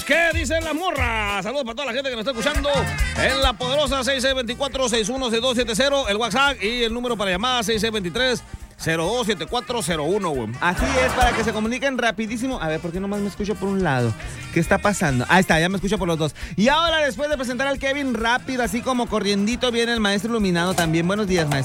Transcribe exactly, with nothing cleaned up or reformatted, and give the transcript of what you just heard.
¿Qué dicen las morras? Saludos para toda la gente que nos está escuchando en la poderosa seis seis dos cuatro, seis uno seis dos siete cero, el WhatsApp y el número para llamar seis seis dos tres, cero dos siete cuatro cero uno, güey. Así es, para que se comuniquen rapidísimo. A ver, ¿por qué nomás me escucho por un lado? ¿Qué está pasando? Ahí está, ya me escucho por los dos. Y ahora, después de presentar al Kevin rápido, así como corriendito, viene el maestro iluminado también. Buenos días, maestro.